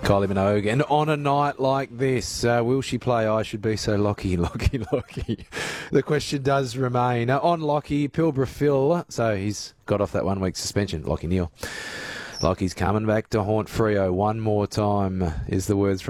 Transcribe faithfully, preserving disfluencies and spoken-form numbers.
Kylie Minogue. And on a night like this, uh, will she play I Should Be So Lucky, Lucky, Lucky? The question does remain. Uh, on Lockie, Pilbara Phil, so he's got off that one-week suspension, Lockie Neal. Lockie's coming back to haunt Freo one more time, is the words from